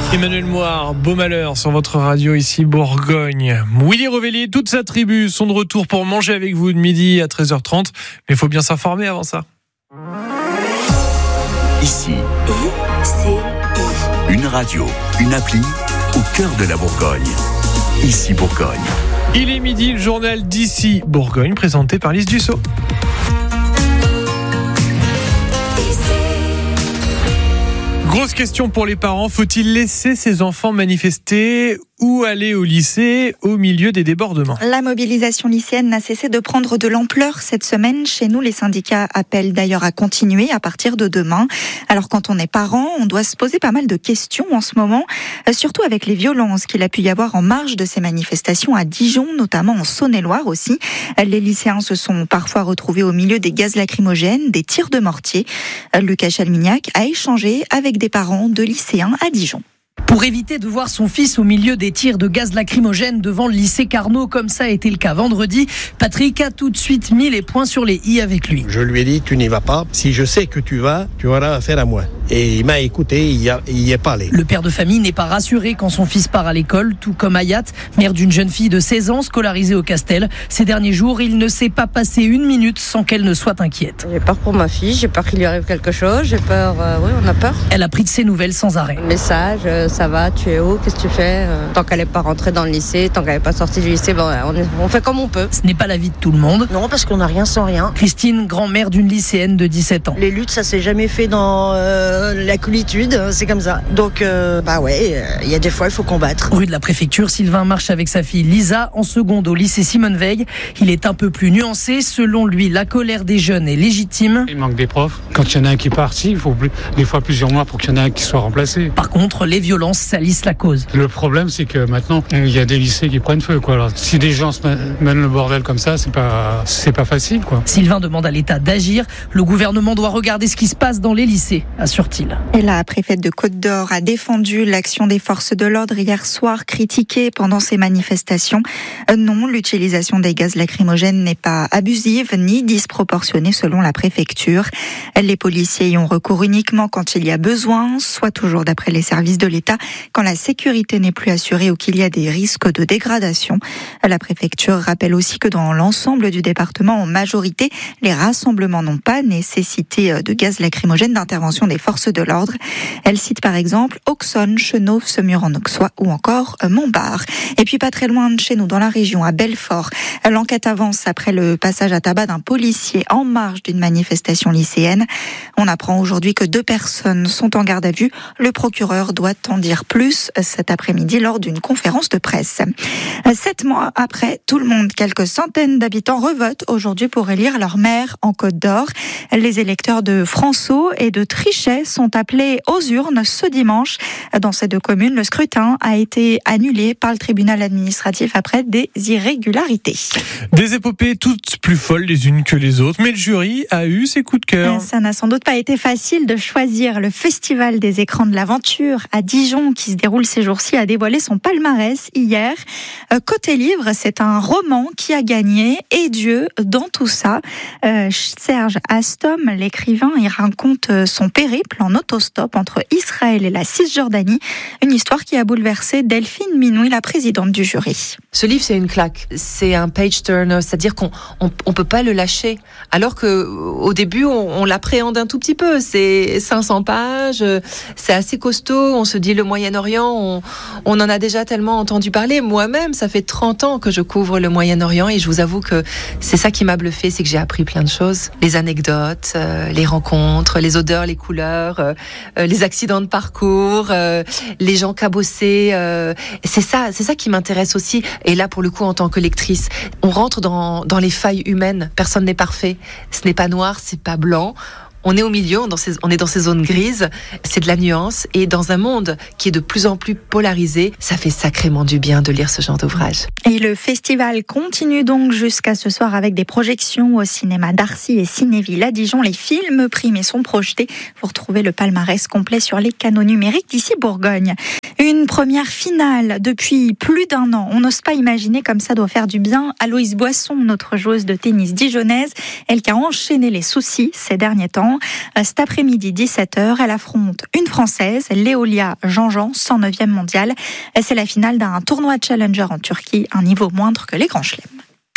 Emmanuel Moir, beau malheur sur votre radio ici Bourgogne. Willy Revelli, toute sa tribu sont de retour pour manger avec vous de midi à 13h30. Mais il faut bien s'informer avant ça. Ici, une radio, une appli au cœur de la Bourgogne. Ici Bourgogne. Il est midi, le journal d'Ici Bourgogne présenté par Lise Dussault. Grosse question pour les parents, faut-il laisser ses enfants manifester ou aller au lycée au milieu des débordements ? La mobilisation lycéenne n'a cessé de prendre de l'ampleur cette semaine. Chez nous, les syndicats appellent d'ailleurs à continuer à partir de demain. Alors quand on est parent, on doit se poser pas mal de questions en ce moment, surtout avec les violences qu'il a pu y avoir en marge de ces manifestations à Dijon, notamment en Saône-et-Loire aussi. Les lycéens se sont parfois retrouvés au milieu des gaz lacrymogènes, des tirs de mortier. Lucas Chalmignac a échangé avec des parents de lycéens à Dijon. Pour éviter de voir son fils au milieu des tirs de gaz lacrymogène devant le lycée Carnot, comme ça a été le cas vendredi, Patrick a tout de suite mis les points sur les i avec lui. Je lui ai dit, tu n'y vas pas. Si je sais que tu vas, tu auras affaire à moi. Et il m'a écouté, il y est pas allé. Le père de famille n'est pas rassuré quand son fils part à l'école, tout comme Ayat, mère d'une jeune fille de 16 ans scolarisée au Castel. Ces derniers jours, il ne s'est pas passé une minute sans qu'elle ne soit inquiète. J'ai peur pour ma fille, j'ai peur qu'il lui arrive quelque chose, j'ai peur, oui, on a peur. Elle a pris de ses nouvelles sans arrêt. Message, ça va, tu es où, qu'est-ce que tu fais ? Tant qu'elle n'est pas rentrée dans le lycée, tant qu'elle n'est pas sortie du lycée, on fait comme on peut. Ce n'est pas l'avis de tout le monde. Non, parce qu'on n'a rien sans rien. Christine, grand-mère d'une lycéenne de 17 ans. Les luttes, ça s'est jamais fait dans la coolitude, c'est comme ça. Donc, il y a des fois, il faut combattre. Rue de la Préfecture, Sylvain marche avec sa fille Lisa en seconde au lycée Simone Veil. Il est un peu plus nuancé. Selon lui, la colère des jeunes est légitime. Il manque des profs. Quand il y en a un qui est parti, il faut des fois plusieurs mois pour qu'il y en ait un qui soit remplacé. Par contre, les violences salissent la cause. Le problème, c'est que maintenant, il y a des lycées qui prennent feu, quoi. Alors, si des gens se mènent le bordel comme ça, c'est pas facile, quoi. Sylvain demande à l'État d'agir. Le gouvernement doit regarder ce qui se passe dans les lycées, assure-t-il. Et la préfète de Côte-d'Or a défendu l'action des forces de l'ordre hier soir, critiquée pendant ces manifestations. Non, l'utilisation des gaz lacrymogènes n'est pas abusive ni disproportionnée selon la préfecture. Les policiers y ont recours uniquement quand il y a besoin, soit toujours d'après les services de l'État, quand la sécurité n'est plus assurée ou qu'il y a des risques de dégradation. La préfecture rappelle aussi que dans l'ensemble du département, en majorité, les rassemblements n'ont pas nécessité de gaz lacrymogène d'intervention des forces de l'ordre. Elle cite par exemple Auxonne, Chenauve, Semur-en-Auxois ou encore Montbard. Et puis pas très loin de chez nous, dans la région, à Belfort, l'enquête avance après le passage à tabac d'un policier en marge d'une manifestation lycéenne. On apprend aujourd'hui que 2 personnes sont en garde à vue. Le procureur doit en dire plus cet après-midi lors d'une conférence de presse. 7 mois après, tout le monde, quelques centaines d'habitants revotent aujourd'hui pour élire leur maire en Côte-d'Or. Les électeurs de François et de Trichet sont appelés aux urnes ce dimanche. Dans ces 2 communes, le scrutin a été annulé par le tribunal administratif après des irrégularités. Des épopées toutes plus folles les unes que les autres, mais le jury a eu ses coups de cœur. Ça n'a sans doute pas été facile de choisir. Le Festival des écrans de l'aventure à Dijon, qui se déroule ces jours-ci, a dévoilé son palmarès hier. Côté livre, c'est un roman qui a gagné. Et Dieu dans tout ça. Serge Hastom, l'écrivain, il raconte son périple en autostop entre Israël et la Cisjordanie. Une histoire qui a bouleversé Delphine Minouille, la présidente du jury. Ce livre, c'est une claque. C'est un page-turner, c'est-à-dire qu'on peut pas le lâcher. Alors que au début, on l'appréhende un tout petit peu. C'est 500 pages, c'est assez costaud. On se dit le Moyen-Orient, on en a déjà tellement entendu parler. Moi-même, ça fait 30 ans que je couvre le Moyen-Orient et je vous avoue que c'est ça qui m'a bluffé, c'est que j'ai appris plein de choses. Les anecdotes, les rencontres, les odeurs, les couleurs, les accidents de parcours, les gens cabossés. C'est ça qui m'intéresse aussi. Et là, pour le coup, en tant que lectrice, on rentre dans les failles humaines. Personne n'est parfait. Ce n'est pas noir, c'est pas blanc. On est au milieu, on est dans ces zones grises, c'est de la nuance, et dans un monde qui est de plus en plus polarisé, ça fait sacrément du bien de lire ce genre d'ouvrage. Et le festival continue donc jusqu'à ce soir avec des projections au cinéma d'Arcy et Cinéville à Dijon. Les films primés sont projetés. Vous retrouvez le palmarès complet sur les canaux numériques d'ici Bourgogne. Une première finale depuis plus d'1 an. On n'ose pas imaginer comme ça doit faire du bien à Loïse Boisson, notre joueuse de tennis dijonnaise, elle qui a enchaîné les soucis ces derniers temps. Cet après-midi 17h, elle affronte une Française, Léolia Jean-Jean, 109e mondiale. C'est la finale d'un tournoi Challenger en Turquie, un niveau moindre que les grands chelems.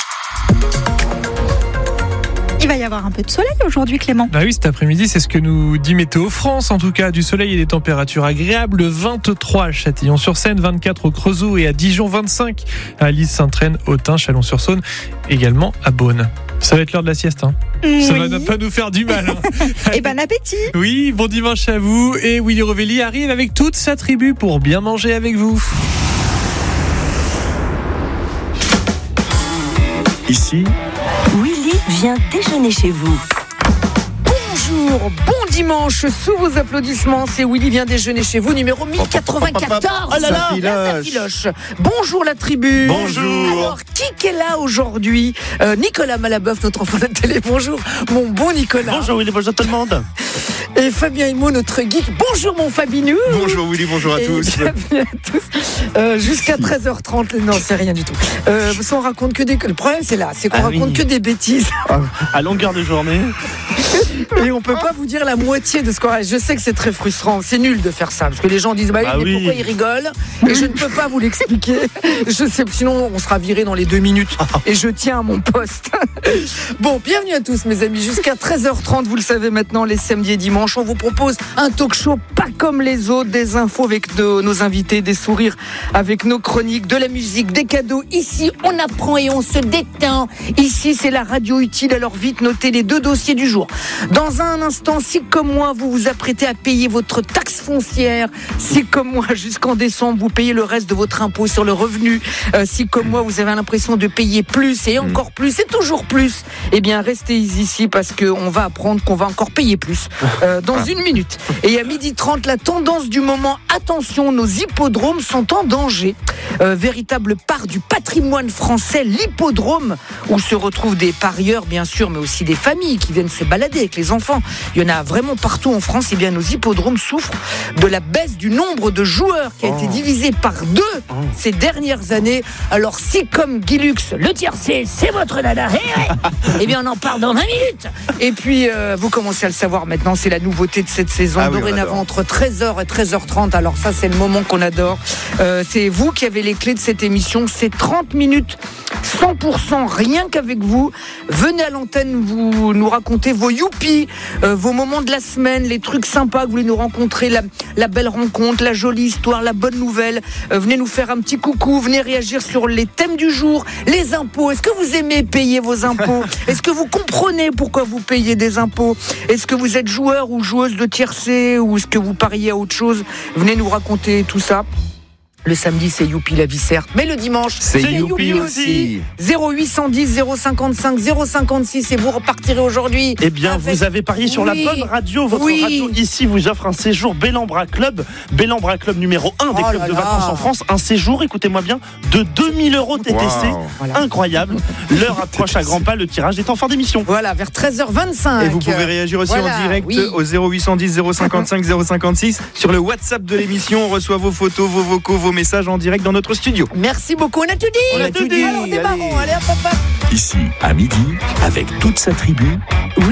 Il va y avoir un peu de soleil aujourd'hui, Clément. Bah oui, cet après-midi, c'est ce que nous dit Météo France. En tout cas, du soleil et des températures agréables. 23 à Châtillon-sur-Seine, 24 au Creusot et à Dijon, 25 à Lys-Saint-Traine, Autun, Chalon-sur-Saône, également à Beaune. Ça va être l'heure de la sieste, hein. Oui. Ça va pas nous faire du mal, hein. Et bon appétit. Oui, bon dimanche à vous. Et Willy Rovelli arrive avec toute sa tribu pour bien manger avec vous. Ici, Willy vient déjeuner chez vous. Bonjour, bon dimanche, sous vos applaudissements, c'est Willy vient déjeuner chez vous, numéro 1094. Oh là là, ça filoche. Bonjour la tribu. Bonjour. Alors, qui est là aujourd'hui? Nicolas Malaboeuf, notre enfant de la télé. Bonjour, mon bon Nicolas. Bonjour Willy, bonjour tout le monde. Et Fabien Himo, notre geek. Bonjour mon Fabinou. Bonjour Willy, bonjour à tous. Bienvenue à tous. Jusqu'à 13h30, non, c'est rien du tout. On raconte que des... Le problème, c'est là, c'est qu'on raconte que des bêtises. À longueur de journée. Et on peut pas vous dire la moitié de ce qu'on a. Je sais que c'est très frustrant, c'est nul de faire ça, parce que les gens disent mais pourquoi ils rigolent? Et je ne peux pas vous l'expliquer. Je sais, sinon on sera viré dans les 2 minutes. Et je tiens à mon poste. Bon, bienvenue à tous mes amis. Jusqu'à 13h30, vous le savez maintenant, les samedis et dimanches, on vous propose un talk show pas comme les autres, des infos avec nos invités, des sourires avec nos chroniques, de la musique, des cadeaux. Ici, on apprend et on se détend. Ici, c'est la radio utile, alors vite notez les 2 dossiers du jour. Dans un instant, si comme moi, vous vous apprêtez à payer votre taxe foncière, si comme moi, jusqu'en décembre, vous payez le reste de votre impôt sur le revenu, si comme moi, vous avez l'impression de payer plus et encore plus et toujours plus, eh bien, restez ici parce qu'on va apprendre qu'on va encore payer plus dans 1 minute. Et à 12h30, la tendance du moment, attention, nos hippodromes sont en danger. Véritable part du patrimoine français, l'hippodrome, où se retrouvent des parieurs, bien sûr, mais aussi des familles qui viennent se balader avec les enfants. Il y en a vraiment partout en France. Et bien, nos hippodromes souffrent de la baisse du nombre de joueurs qui a été divisé par 2 ces dernières années. Alors, si comme Guy Lux, le tiercé, c'est votre nana, eh bien, on en parle dans 20 minutes. Et puis, vous commencez à le savoir maintenant, c'est la nouveauté de cette saison. Dorénavant, entre 13h et 13h30. Alors ça, c'est le moment qu'on adore. C'est vous qui avez les clés de cette émission. C'est 30 minutes, 100% rien qu'avec vous. Venez à l'antenne, vous nous racontez vos youpi, vos moments de la semaine, les trucs sympas que vous voulez nous rencontrer, la belle rencontre, la jolie histoire, la bonne nouvelle. Venez nous faire un petit coucou, venez réagir sur les thèmes du jour, les impôts. Est-ce que vous aimez payer vos impôts? Est-ce que vous comprenez pourquoi vous payez des impôts? Est-ce que vous êtes joueur ou joueuse de tiercé, ou est-ce que vous pariez à autre chose? Venez nous raconter tout ça. Le samedi, c'est youpi la vie, certes. Mais le dimanche, c'est youpi aussi. 0810 055 056 et vous repartirez aujourd'hui. Eh bien, vous avez parié sur la bonne radio. Votre radio ici vous offre un séjour Bellambra Club. Bellambra Club numéro 1 des clubs de vacances en France. Un séjour, écoutez-moi bien, de 2000 € TTC. Wow. Incroyable. L'heure approche à grands pas. Le tirage est en fin d'émission. Voilà, vers 13h25. Et vous pouvez réagir aussi en direct au 0810 055 056 sur le WhatsApp de l'émission. On reçoit vos photos, vos vocaux, vos messages en direct dans notre studio. Merci beaucoup, on a tout dit. On a tout dit. Alors démarrons, allez hop hop hop. Ici, à midi, avec toute sa tribu.